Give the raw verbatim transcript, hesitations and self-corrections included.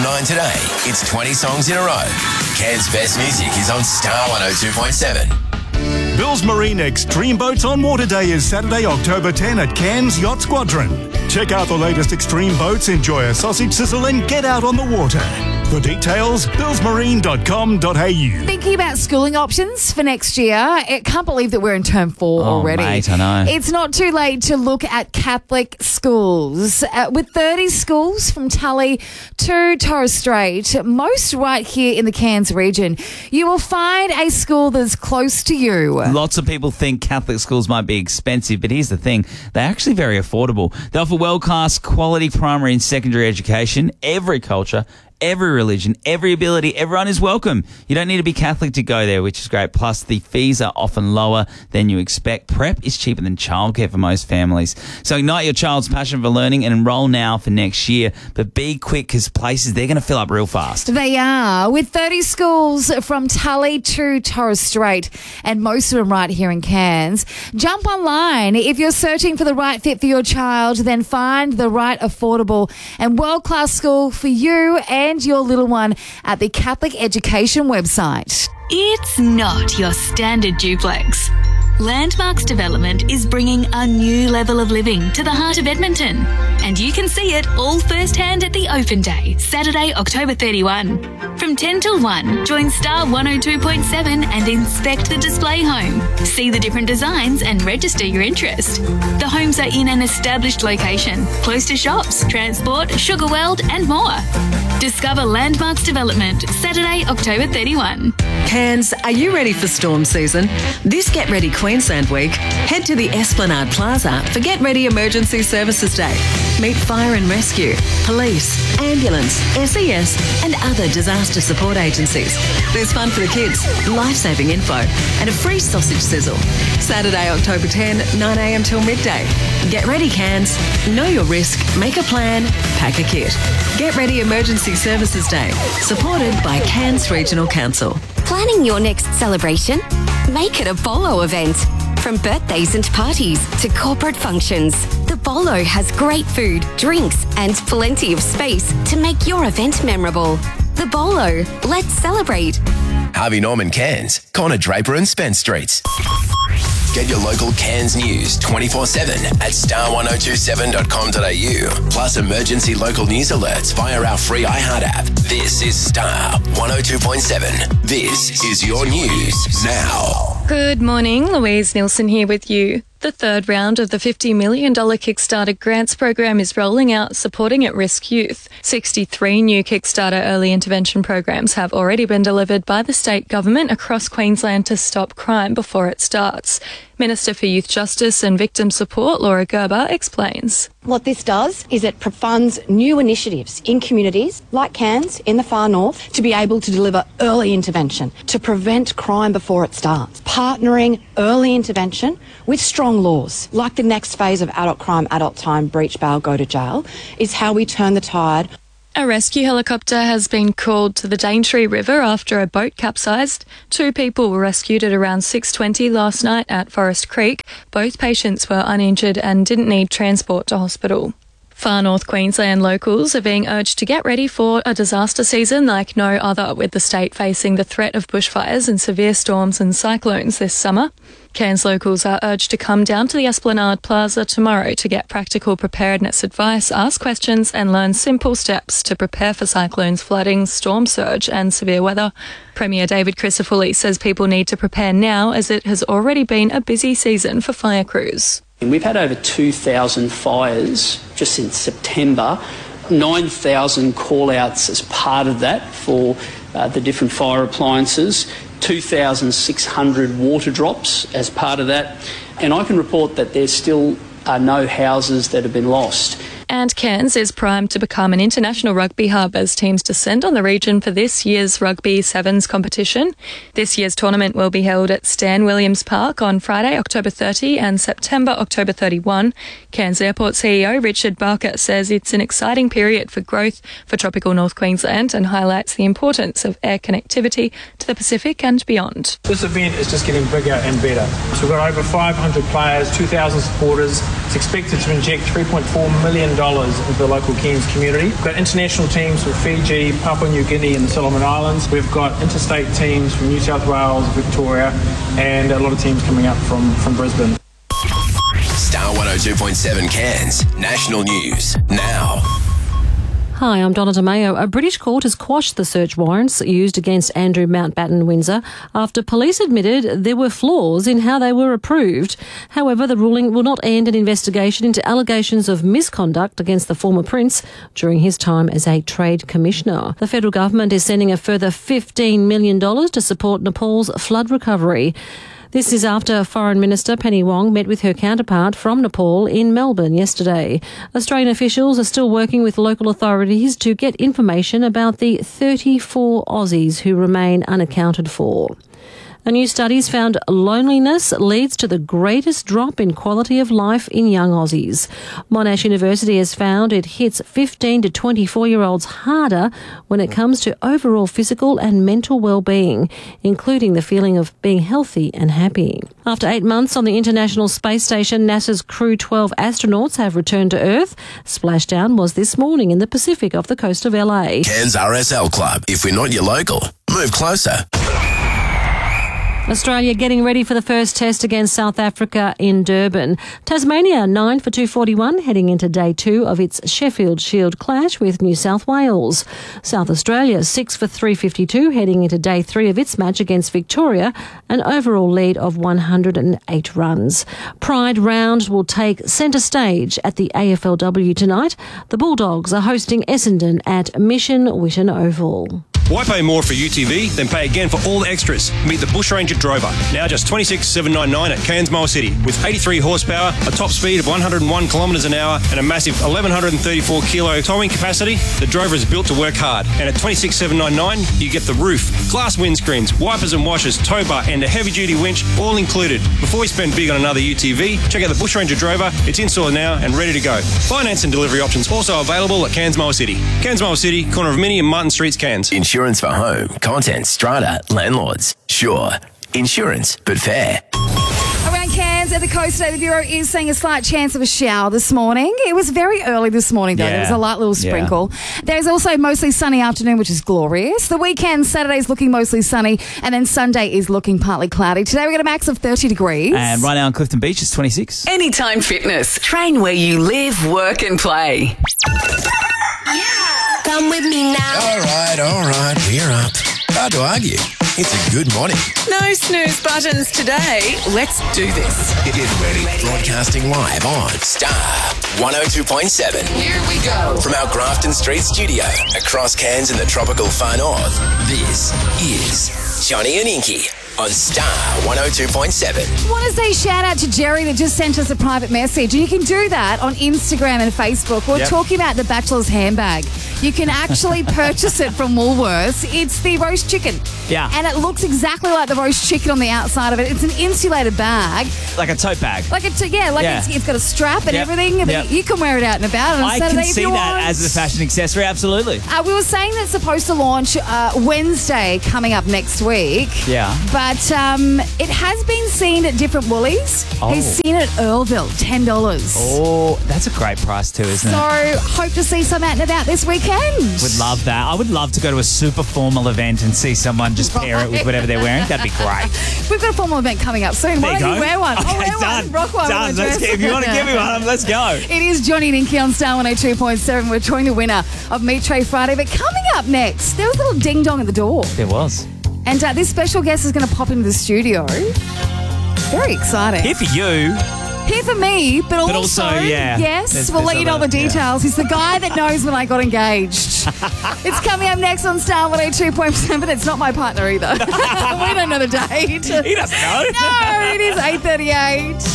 From nine today, it's twenty songs in a row. Cairns' best music is on Star one oh two point seven. Bill's Marine Extreme Boats on Water Day is Saturday, October tenth at Cairns Yacht Squadron. Check out the latest extreme boats, enjoy a sausage sizzle and get out on the water. For details, bills marine dot com dot a u. Thinking about schooling options for next year? I can't believe that we're in term four Oh, already. mate, I know. It's not too late to look at Catholic schools. Uh, with thirty schools from Tully to Torres Strait, most right here in the Cairns region, you will find a school that's close to you. Lots of people think Catholic schools might be expensive, but here's the thing. They're actually very affordable. They offer world-class quality primary and secondary education, every culture, every religion, every ability. Everyone is welcome. You don't need to be Catholic to go there, which is great. Plus, the fees are often lower than you expect. Prep is cheaper than childcare for most families. So ignite your child's passion for learning and enroll now for next year. But be quick because places, they're going to fill up real fast. They are, with thirty schools from Tully to Torres Strait, and most of them right here in Cairns. Jump online. If you're searching for the right fit for your child, then find the right affordable and world-class school for you and and your little one at the Catholic Education website. It's not your standard duplex. Landmarks Development is bringing a new level of living to the heart of Edmonton. And you can see it all firsthand at the Open Day, Saturday, October thirty-first. From ten till one, join Star one oh two point seven and inspect the display home. See the different designs and register your interest. The homes are in an established location, close to shops, transport, Sugarworld and more. Discover Landmarks Development, Saturday, October thirty-first. Cairns, are you ready for storm season? This Get Ready Queensland Week, head to the Esplanade Plaza for Get Ready Emergency Services Day. Meet fire and rescue, police, ambulance, S E S and other disaster support agencies. There's fun for the kids, life-saving info and a free sausage sizzle. Saturday, October tenth, nine a m till midday. Get ready, Cairns. Know your risk, make a plan, pack a kit. Get Ready Emergency Services Day, supported by Cairns Regional Council. Planning your next celebration? Make it a Bolo event. From birthdays and parties to corporate functions, the Bolo has great food, drinks and plenty of space to make your event memorable. The Bolo. Let's celebrate. Harvey Norman Cairns, Connor Draper and Spence Streets. Get your local Cairns news twenty-four seven at star one oh two seven dot com dot a u. Plus emergency local news alerts via our free iHeart app. This is Star one oh two point seven. This is your news now. Good morning, Louise Nielsen here with you. The third round of the fifty million dollars Kickstarter grants program is rolling out, supporting at-risk youth. sixty-three new Kickstarter early intervention programs have already been delivered by the state government across Queensland to stop crime before it starts. Minister for Youth Justice and Victim Support, Laura Gerber, explains. What this does is it funds new initiatives in communities like Cairns in the far north to be able to deliver early intervention, to prevent crime before it starts. Partnering early intervention with strong laws, like the next phase of adult crime, adult time, breach bail, go to jail, is how we turn the tide. A rescue helicopter has been called to the Daintree River after a boat capsized. Two people were rescued at around six twenty last night at Forest Creek. Both patients were uninjured and didn't need transport to hospital. Far North Queensland locals are being urged to get ready for a disaster season like no other, with the state facing the threat of bushfires and severe storms and cyclones this summer. Cairns locals are urged to come down to the Esplanade Plaza tomorrow to get practical preparedness advice, ask questions and learn simple steps to prepare for cyclones, flooding, storm surge and severe weather. Premier David Crisafulli says people need to prepare now as it has already been a busy season for fire crews. We've had over two thousand fires just since September, nine thousand call-outs as part of that for uh, the different fire appliances, two thousand six hundred water drops as part of that, and I can report that there still are no houses that have been lost. And Cairns is primed to become an international rugby hub as teams descend on the region for this year's Rugby Sevens competition. This year's tournament will be held at Stan Williams Park on Friday, October thirtieth and September, October thirty-first. Cairns Airport C E O Richard Barker says it's an exciting period for growth for tropical North Queensland and highlights the importance of air connectivity to the Pacific and beyond. This event is just getting bigger and better. So we've got over five hundred players, two thousand supporters, It's expected to inject three point four million dollars into the local Cairns community. We've got international teams from Fiji, Papua New Guinea and the Solomon Islands. We've got interstate teams from New South Wales, Victoria, and a lot of teams coming up from, from Brisbane. Star one oh two point seven Cairns National News now. Hi, I'm Donna DeMayo. A British court has quashed the search warrants used against Andrew Mountbatten Windsor after police admitted there were flaws in how they were approved. However, the ruling will not end an investigation into allegations of misconduct against the former prince during his time as a trade commissioner. The federal government is sending a further fifteen million dollars to support Nepal's flood recovery. This is after Foreign Minister Penny Wong met with her counterpart from Nepal in Melbourne yesterday. Australian officials are still working with local authorities to get information about the thirty-four Aussies who remain unaccounted for. A new study's found loneliness leads to the greatest drop in quality of life in young Aussies. Monash University has found it hits fifteen to twenty-four-year-olds harder when it comes to overall physical and mental well-being, including the feeling of being healthy and happy. After eight months on the International Space Station, NASA's Crew twelve astronauts have returned to Earth. Splashdown was this morning in the Pacific off the coast of L A. Cairns R S L Club. If we're not your local, move closer. Australia getting ready for the first test against South Africa in Durban. Tasmania nine for two forty-one, heading into day two of its Sheffield Shield clash with New South Wales. South Australia six for three fifty-two, heading into day three of its match against Victoria, an overall lead of one hundred eight runs. Pride Round will take centre stage at the A F L W tonight. The Bulldogs are hosting Essendon at Mission Witten Oval. Why pay more for U T V than pay again for all the extras? Meet the Bush Ranger Drover, now just twenty-six thousand seven hundred ninety-nine at Cairns Mile City. With eighty-three horsepower, a top speed of one hundred one kilometres an hour and a massive eleven thirty-four kilo towing capacity, the Drover is built to work hard. And at twenty-six thousand seven hundred ninety-nine, you get the roof, glass windscreens, wipers and washers, tow bar and a heavy-duty winch, all included. Before we spend big on another U T V, check out the Bush Ranger Drover. It's in store now and ready to go. Finance and delivery options also available at Cairns Mile City. Cairns Mile City, corner of Minnie and Martin Streets, Cairns. Insurance for home, content, strata, landlords. Sure. Insurance, but fair. Around Cairns at the coast today, the Bureau is saying a slight chance of a shower this morning. It was very early this morning, though. Yeah. There was a light little sprinkle. Yeah. There's also mostly sunny afternoon, which is glorious. The weekend, Saturday's looking mostly sunny, and then Sunday is looking partly cloudy. Today we got a max of thirty degrees. And right now on Clifton Beach, it's twenty-six. Anytime Fitness. Train where you live, work and play. Come with me now. All right, all right, we're up. Hard to argue. It's a good morning. No snooze buttons today. Let's do this. Get ready. Broadcasting live on Star one oh two point seven. Here we go. From our Grafton Street studio across Cairns in the tropical far north, this is Johnny and Inky on Star one oh two point seven. I want to say shout out to Jerry that just sent us a private message. You can do that on Instagram and Facebook. We're Yep. talking about the Bachelor's handbag. You can actually purchase it from Woolworths. It's the roast chicken. Yeah. And it looks exactly like the roast chicken on the outside of it. It's an insulated bag. Like a tote bag. Like it's yeah, like Yeah. It's, it's got a strap and Yep. everything. Yep. You can wear it out and about on a I Saturday can if see you that want. as a fashion accessory, absolutely. Uh, we were saying that's supposed to launch uh, Wednesday coming up next week. Yeah. But um, it has been seen at different Woolies. Oh. He's seen it at Earlville, ten dollars. Oh, that's a great price too, isn't So it? hope to see some out and about this weekend. Would love that. I would love to go to a super formal event and see someone just pair it with whatever they're wearing. That'd be great. We've got a formal event coming up soon. There Why you don't go. you wear one? Okay, I'll wear done. one. Rock one. Done. with a Let's dress. get, if you want to give me one, let's go. It is Johnny and Inky on Star one oh two point seven. We're touring the winner of Meat Tray Friday. But coming up next, there was a little ding dong at the door. There was. And uh, this special guest is going to pop into the studio. Very exciting. Here for you. Here for me, but, But also, yeah, yes, there's- we'll there's let you know other- the details. He's the guy that knows when I got engaged. It's coming up next on Star one oh two point seven. It's not my partner either. We don't know the date. He doesn't know. No, it is eight thirty-eight.